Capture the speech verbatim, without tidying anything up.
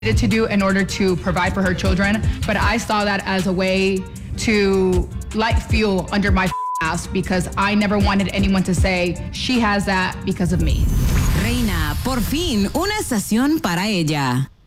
to do in order to provide for her children, but I saw that as a way to light fuel under my ass because I never wanted anyone to say she has that because of me. Reina, por fin, una estación para ella.